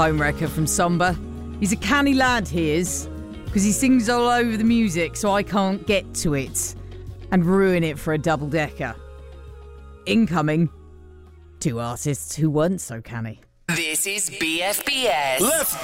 Homewrecker from Somber. He's a canny lad, he is, because he sings all over the music so I can't get to it and ruin it for a double-decker. Incoming, 2 artists who weren't so canny. This is BFBS.